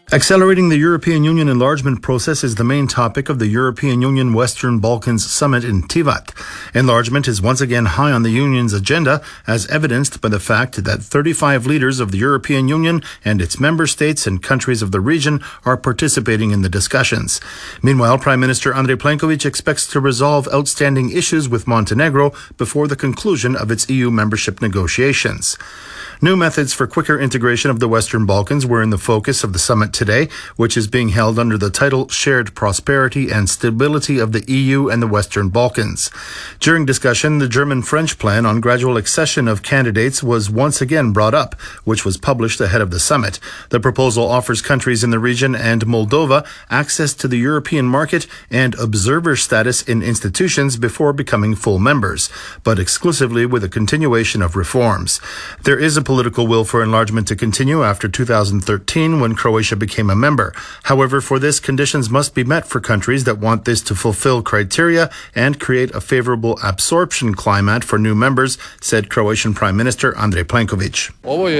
Accelerating the European Union enlargement process is the main topic of the European Union Western Balkans Summit in Tivat. Enlargement is once again high on the Union's agenda, as evidenced by the fact that 35 leaders of the European Union and its member states and countries of the region are participating in the discussions. Meanwhile, Prime Minister Andrej Plenković expects to resolve outstanding issues with Montenegro before the conclusion of its EU membership negotiations. New methods for quicker integration of the Western Balkans were in the focus of the summit today, which is being held under the title Shared Prosperity and Stability of the EU and the Western Balkans. During discussion, the German-French plan on gradual accession of candidates was once again brought up, which was published ahead of the summit. The proposal offers countries in the region and Moldova access to the European market and observer status in institutions before becoming full members, but exclusively with a continuation of reforms. There is a political will for enlargement to continue after 2013 when Croatia became a member. However, for this, conditions must be met for countries that want this to fulfill criteria and create a favorable absorption climate for new members, said Croatian Prime Minister Andrej Plenković.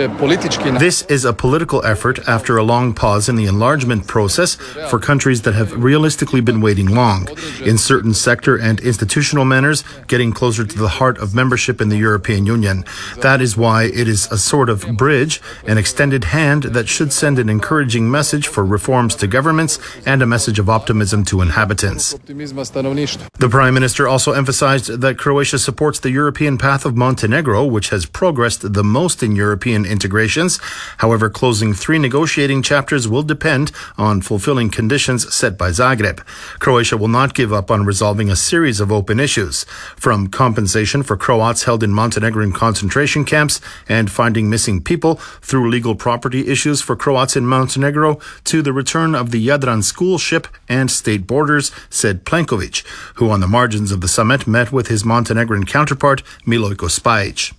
This is a political effort after a long pause in the enlargement process for countries that have realistically been waiting long. In certain sector and institutional manners, getting closer to the heart of membership in the European Union. That is why it is a sort of bridge, an extended hand that should send an encouraging message for reforms to governments and a message of optimism to inhabitants. The Prime Minister also emphasized that Croatia supports the European path of Montenegro, which has progressed the most in European integrations. However, closing 3 negotiating chapters will depend on fulfilling conditions set by Zagreb. Croatia will not give up on resolving a series of open issues, from compensation for Croats held in Montenegrin concentration camps and finding missing people, through legal property issues for Croats in Montenegro, to the return of the Jadran school ship and state borders, said Plenković, who on the margins of the summit met with his Montenegrin counterpart, Milojko Spajić.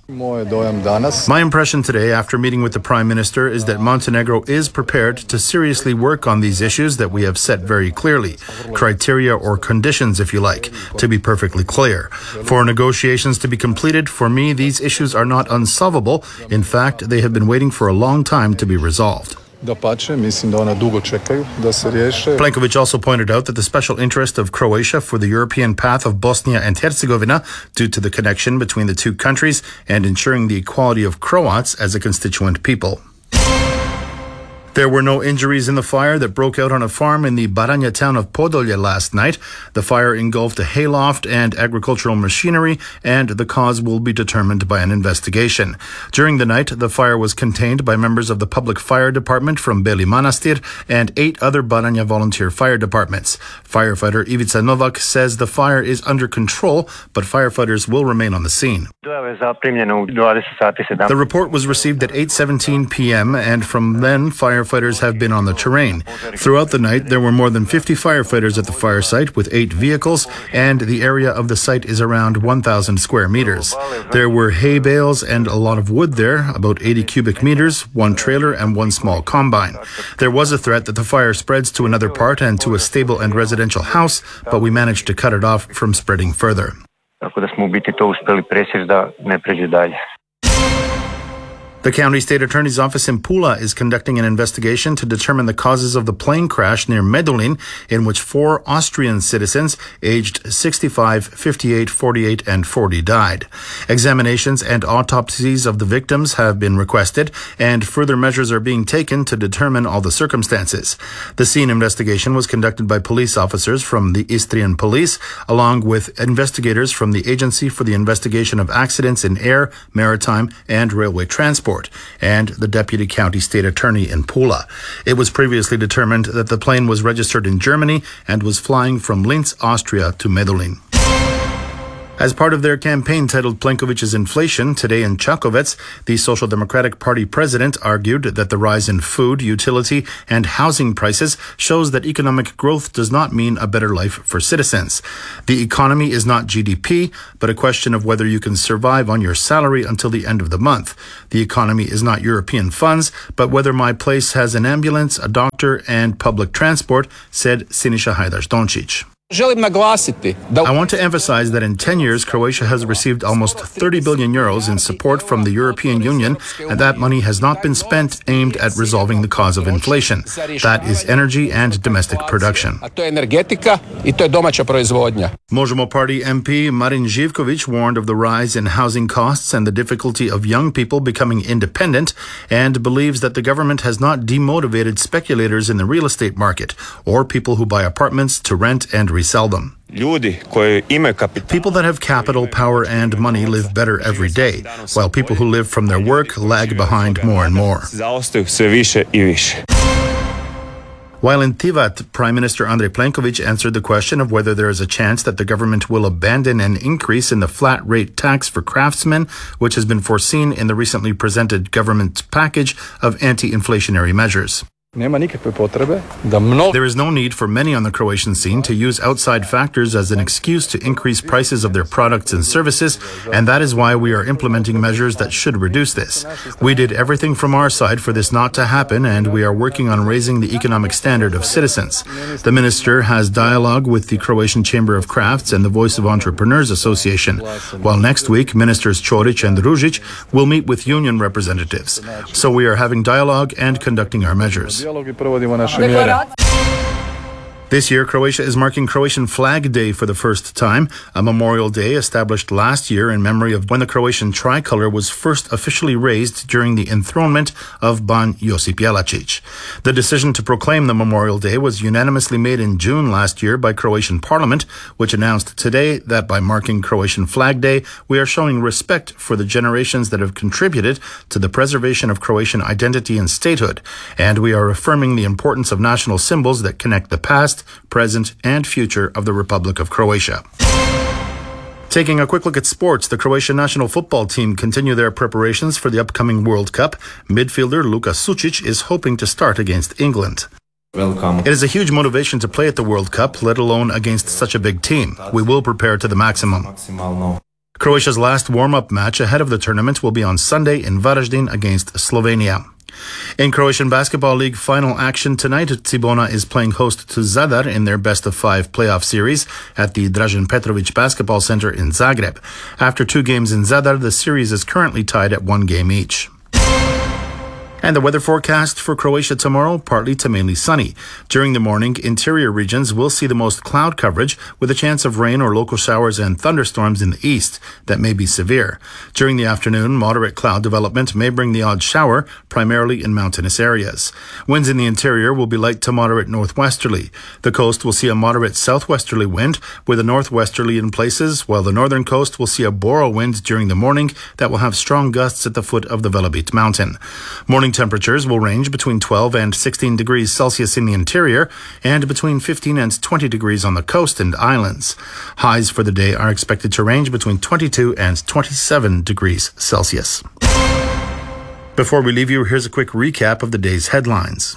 My impression today after meeting with the Prime Minister is that Montenegro is prepared to seriously work on these issues that we have set very clearly, criteria or conditions if you like, to be perfectly clear. For negotiations to be completed, for me, these issues are not unsolvable. In fact, they have been waiting for a long time to be resolved. Plenković also pointed out that the special interest of Croatia for the European path of Bosnia and Herzegovina, due to the connection between the two countries and ensuring the equality of Croats as a constituent people. There were no injuries in the fire that broke out on a farm in the Baranja town of Podolje last night. The fire engulfed a hayloft and agricultural machinery, and the cause will be determined by an investigation. During the night, the fire was contained by members of the public fire department from Beli Manastir and 8 other Baranja volunteer fire departments. Firefighter Ivica Novak says the fire is under control, but firefighters will remain on the scene. The report was received at 8:17 p.m. and from then, firefighters have been on the terrain. Throughout the night, there were more than 50 firefighters at the fire site with 8 vehicles, and the area of the site is around 1,000 square meters. There were hay bales and a lot of wood there, about 80 cubic meters, 1 trailer and 1 small combine. There was a threat that the fire spreads to another part and to a stable and residential house, but we managed to cut it off from spreading further. The County State Attorney's Office in Pula is conducting an investigation to determine the causes of the plane crash near Medulin, in which 4 Austrian citizens aged 65, 58, 48, and 40 died. Examinations and autopsies of the victims have been requested, and further measures are being taken to determine all the circumstances. The scene investigation was conducted by police officers from the Istrian Police, along with investigators from the Agency for the Investigation of Accidents in Air, Maritime, and Railway Transport, and the Deputy County State Attorney in Pula. It was previously determined that the plane was registered in Germany and was flying from Linz, Austria to Medulin. As part of their campaign titled Plenković's Inflation, today in Čakovec, the Social Democratic Party president argued that the rise in food, utility, and housing prices shows that economic growth does not mean a better life for citizens. The economy is not GDP, but a question of whether you can survive on your salary until the end of the month. The economy is not European funds, but whether my place has an ambulance, a doctor, and public transport, said Siniša Hajdaš Dončić. I want to emphasize that in 10 years, Croatia has received almost 30 billion euros in support from the European Union, and that money has not been spent aimed at resolving the cause of inflation. That is energy and domestic production. Možemo Party MP Marin Živković warned of the rise in housing costs and the difficulty of young people becoming independent, and believes that the government has not demotivated speculators in the real estate market or people who buy apartments to rent and resell them. People that have capital, power, and money live better every day, while people who live from their work lag behind more and more. While in Tivat, Prime Minister Andrej Plenković answered the question of whether there is a chance that the government will abandon an increase in the flat rate tax for craftsmen, which has been foreseen in the recently presented government package of anti-inflationary measures. There is no need for many on the Croatian scene to use outside factors as an excuse to increase prices of their products and services, and that is why we are implementing measures that should reduce this. We did everything from our side for this not to happen, and we are working on raising the economic standard of citizens. The minister has dialogue with the Croatian Chamber of Crafts and the Voice of Entrepreneurs Association, while next week Ministers Ćorić and Ružić will meet with union representatives. So we are having dialogue and conducting our measures. This year, Croatia is marking Croatian Flag Day for the first time, a memorial day established last year in memory of when the Croatian tricolor was first officially raised during the enthronement of Ban Josip Jelačić. The decision to proclaim the Memorial Day was unanimously made in June last year by Croatian Parliament, which announced today that by marking Croatian Flag Day, we are showing respect for the generations that have contributed to the preservation of Croatian identity and statehood, and we are affirming the importance of national symbols that connect the past, present, and future of the Republic of Croatia. Taking a quick look at sports, the Croatian national football team continue their preparations for the upcoming World Cup. Midfielder Luka Sučić is hoping to start against England. Welcome. It is a huge motivation to play at the World Cup, let alone against such a big team. We will prepare to the maximum. Croatia's last warm-up match ahead of the tournament will be on Sunday in Varaždin against Slovenia. In Croatian Basketball League final action tonight, Cibona is playing host to Zadar in their best-of-5 playoff series at the Dražen Petrović Basketball Center in Zagreb. After 2 games in Zadar, the series is currently tied at 1 game each. And the weather forecast for Croatia tomorrow, partly to mainly sunny. During the morning, interior regions will see the most cloud coverage with a chance of rain or local showers and thunderstorms in the east that may be severe. During the afternoon, moderate cloud development may bring the odd shower, primarily in mountainous areas. Winds in the interior will be light to moderate northwesterly. The coast will see a moderate southwesterly wind with a northwesterly in places, while the northern coast will see a boro wind during the morning that will have strong gusts at the foot of the Velebit mountain. Morning temperatures will range between 12 and 16 degrees Celsius in the interior and between 15 and 20 degrees on the coast and islands. Highs for the day are expected to range between 22 and 27 degrees Celsius. Before we leave you, here's a quick recap of the day's headlines.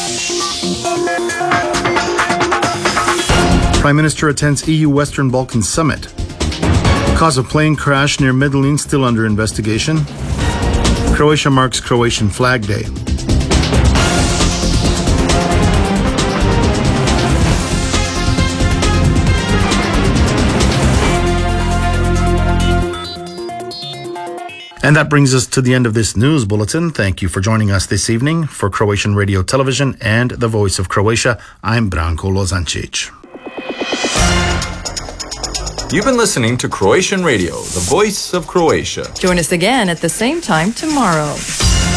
Prime Minister attends EU Western Balkans Summit. Cause of plane crash near Medellin still under investigation. Croatia marks Croatian Flag Day. And that brings us to the end of this news bulletin. Thank you for joining us this evening. For Croatian Radio Television and the Voice of Croatia, I'm Branko Lozancic. You've been listening to Croatian Radio, the Voice of Croatia. Join us again at the same time tomorrow.